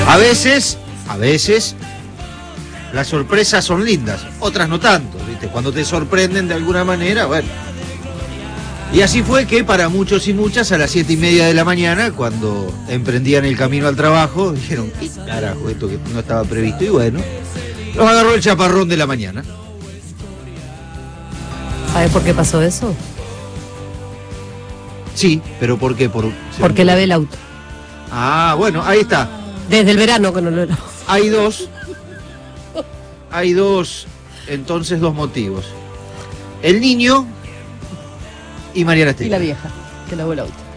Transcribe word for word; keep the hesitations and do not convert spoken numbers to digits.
A veces, a veces, las sorpresas son lindas, otras no tanto, ¿viste? Cuando te sorprenden de alguna manera, bueno. Y así fue que para muchos y muchas, a las siete y media de la mañana, cuando emprendían el camino al trabajo, dijeron, ¿qué carajo esto que no estaba previsto? Y bueno, los agarró el chaparrón de la mañana. ¿Sabes por qué pasó eso? Sí, pero ¿por qué? Por, Porque lavé el auto. Ah, bueno, ahí está. Desde el verano que no lo lavo. Hay dos. Hay dos, entonces dos motivos. El niño y Mariana Estela. Y la vieja, que lavó el auto.